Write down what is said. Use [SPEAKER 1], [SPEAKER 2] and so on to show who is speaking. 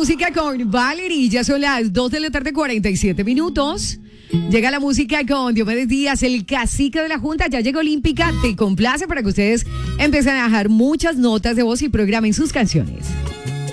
[SPEAKER 1] música con Valerie. Ya son las 2 de la tarde, 47 minutos. Llega la música con Diomedes Díaz, el cacique de la Junta. Ya llegó Olímpica. Te complace para que ustedes empiecen a dejar muchas notas de voz y programen sus canciones.